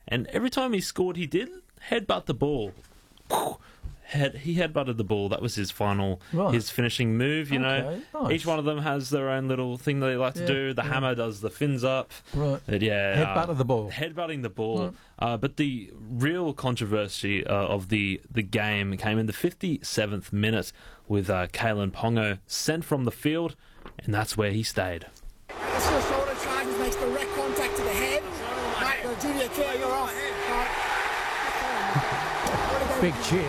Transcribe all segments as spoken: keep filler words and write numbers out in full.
and every time he scored, he did headbutt the ball. Head, he headbutted the ball. That was his final, Right. his finishing move. You Okay, know, nice. each one of them has their own little thing that they like Yeah, to do. The yeah. hammer does the fins up. Right. But yeah, Headbutted uh, the ball. Headbutting the ball. Right. Uh, but the real controversy uh, of the the game came in the fifty-seventh minute with uh, Kalen Ponga sent from the field, and that's where he stayed. It's your shoulder charges, makes direct contact to the head. Right, go Julia Kerr, you're off. Right. Big cheer.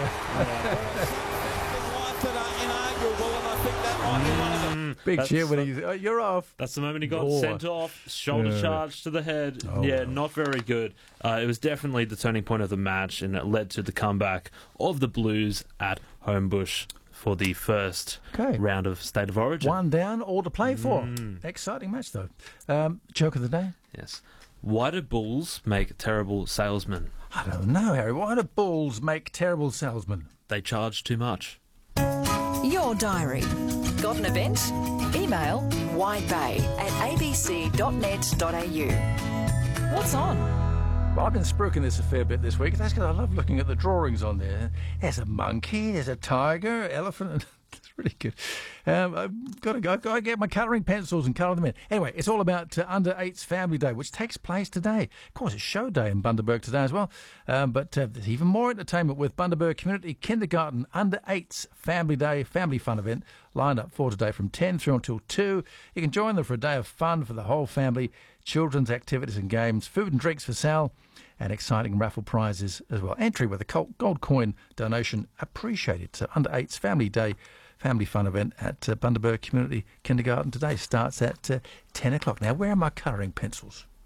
Big That's- cheer when he's, oh, you're off. That's the moment he got Oh. sent off, shoulder Yeah. charge to the head. Oh, yeah, wow. not very good. Uh, it was definitely the turning point of the match, and it led to the comeback of the Blues at Homebush for the first Okay. round of State of Origin. One down, all to play for. Mm. Exciting match, though. Um, joke of the day? Yes. Why do bulls make terrible salesmen? I don't know, Harry. Why do bulls make terrible salesmen? They charge too much. Your diary. Got an event? Email widebay at a b c dot net dot a u. What's on? Well, I've been spruiking this a fair bit this week. That's because I love looking at the drawings on there. There's a monkey, there's a tiger, elephant. It's really good. Um, I've got to go. I've got to get my colouring pencils and colour them in. Anyway, it's all about uh, Under Eights Family Day, which takes place today. Of course, it's show day in Bundaberg today as well. Um, but uh, there's even more entertainment with Bundaberg Community Kindergarten Under Eights Family Day family fun event lined up for today from ten through until two. You can join them for a day of fun for the whole family, children's activities and games, food and drinks for sale, and exciting raffle prizes as well. Entry with a gold coin donation appreciated. So Under Eights Family Day family fun event at uh, Bundaberg Community Kindergarten today starts at uh, ten o'clock. Now, where are my colouring pencils?